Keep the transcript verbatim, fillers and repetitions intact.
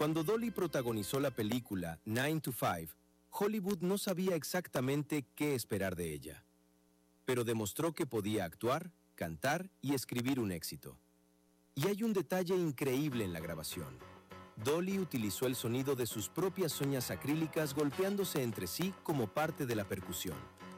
Cuando Dolly protagonizó la película Nine to Five, Hollywood no sabía exactamente qué esperar de ella. Pero demostró que podía actuar, cantar y escribir un éxito. Y hay un detalle increíble en la grabación. Dolly utilizó el sonido de sus propias uñas acrílicas golpeándose entre sí como parte de la percusión.